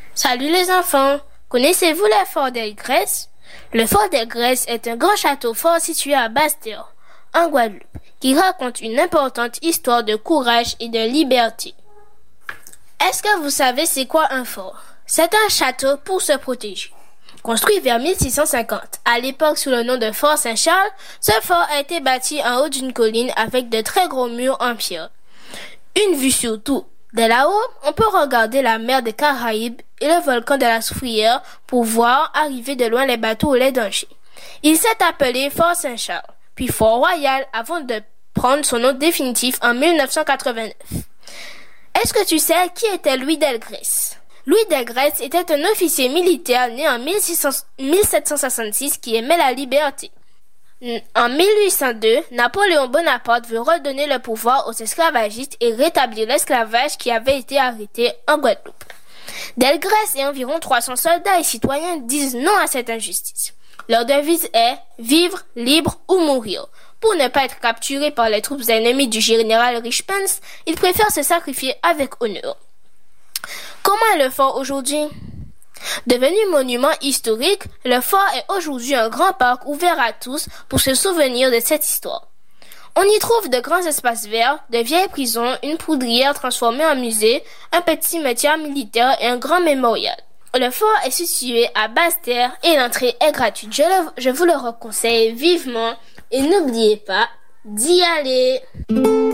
Salut les enfants! Connaissez-vous le fort d'Elgrès? Le fort d'Elgrès est un grand château fort situé à Basse-Terre, en Guadeloupe, qui raconte une importante histoire de courage et de liberté. Est-ce que vous savez c'est quoi un fort? C'est un château pour se protéger. Construit vers 1650, à l'époque sous le nom de Fort Saint-Charles, ce fort a été bâti en haut d'une colline avec de très gros murs en pierre. Une vue sur tout. De là-haut, on peut regarder la mer des Caraïbes et le volcan de la Soufrière pour voir arriver de loin les bateaux ou les dangers. Il s'est appelé Fort Saint-Charles, puis Fort Royal avant de prendre son nom définitif en 1989. Est-ce que tu sais qui était Louis Delgrès? Louis Delgrès était un officier militaire né en 1766 qui aimait la liberté. En 1802, Napoléon Bonaparte veut redonner le pouvoir aux esclavagistes et rétablir l'esclavage qui avait été arrêté en Guadeloupe. Delgrès et environ 300 soldats et citoyens disent non à cette injustice. Leur devise est « vivre, libre ou mourir ». Pour ne pas être capturés par les troupes ennemies du général Richepens, ils préfèrent se sacrifier avec honneur. Comment est le fort aujourd'hui? Devenu monument historique, le fort est aujourd'hui un grand parc ouvert à tous pour se souvenir de cette histoire. On y trouve de grands espaces verts, de vieilles prisons, une poudrière transformée en musée, un petit cimetière militaire et un grand mémorial. Le fort est situé à Basse-Terre et l'entrée est gratuite. Je vous le conseille vivement et n'oubliez pas d'y aller.